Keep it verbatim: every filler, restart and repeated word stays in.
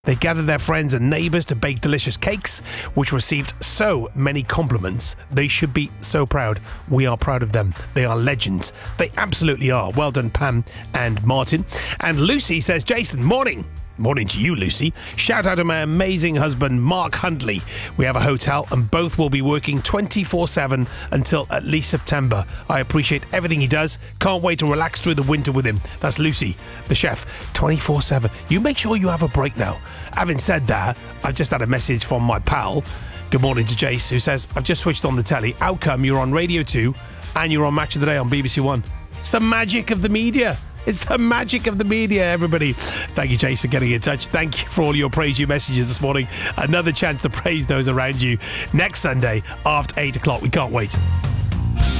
They gathered their friends and neighbours to bake delicious cakes, which received so many compliments. They should be so proud. We are proud of them. They are legends. They absolutely are. Well done, Pam and Martin. And Lucy says, Jason, morning. Morning to you, Lucy. Shout out to my amazing husband, Mark Huntley. We have a hotel and both will be working twenty-four seven until at least September. I appreciate everything he does. Can't wait to relax through the winter with him. That's Lucy, the chef, twenty-four seven. You make sure you have a break now. Having said that, I've just had a message from my pal. Good morning to Jace, who says, I've just switched on the telly. How come you're on Radio two and you're on Match of the Day on B B C One? It's the magic of the media. It's the magic of the media, everybody. Thank you, Chase, for getting in touch. Thank you for all your praise you messages this morning. Another chance to praise those around you next Sunday after eight o'clock. We can't wait.